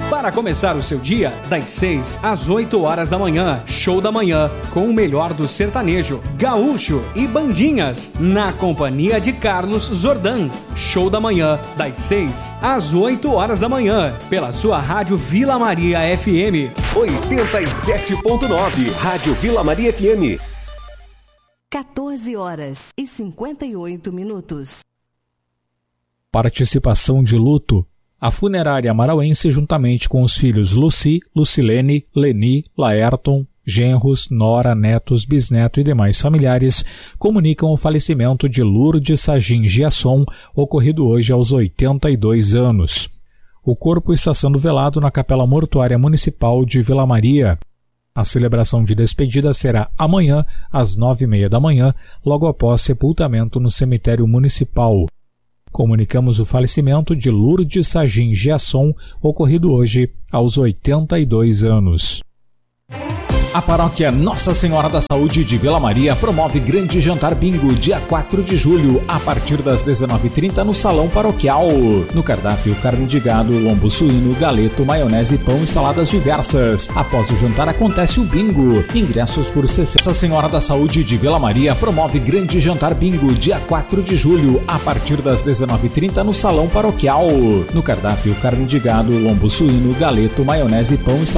Para começar o seu dia, das 6 às 8 horas da manhã, show da manhã, com o melhor do sertanejo, gaúcho e bandinhas, na companhia de Carlos Zordan. Show da manhã, das 6 às 8 horas da manhã, pela sua Rádio Vila Maria FM. 87.9, Rádio Vila Maria FM. 14 horas e 58 minutos. Participação de luto. A funerária marauense, juntamente com os filhos Luci, Lucilene, Leni, Laerton, genros, nora, netos, bisneto e demais familiares, comunicam o falecimento de Lourdes Sagin Giasson, ocorrido hoje aos 82 anos. O corpo está sendo velado na Capela Mortuária Municipal de Vila Maria. A celebração de despedida será amanhã, às 9h30 da manhã, logo após sepultamento no cemitério municipal. Comunicamos o falecimento de Lourdes Sagin Giasson, ocorrido hoje aos 82 anos. A paróquia Nossa Senhora da Saúde de Vila Maria promove grande jantar bingo dia 4 de julho, a partir das 19h30 no Salão Paroquial. No cardápio, carne de gado, lombo suíno, galeto, maionese, pão e saladas diversas. Após o jantar acontece o bingo. Ingressos por 60. Nossa Senhora da Saúde de Vila Maria promove grande jantar bingo dia 4 de julho, a partir das 19h30 no Salão Paroquial. No cardápio, carne de gado, lombo suíno, galeto, maionese, pão e saladas